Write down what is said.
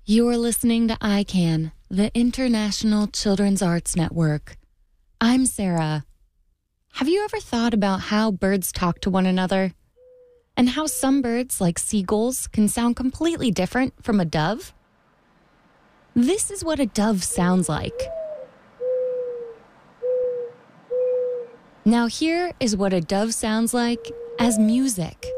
You're listening to ICANN, the International Children's Arts Network. I'm Sarah. Have you ever thought about how birds talk to one another? And how some birds, like seagulls, can sound completely different from a dove? This is what a dove sounds like. Now here is what a dove sounds like as music.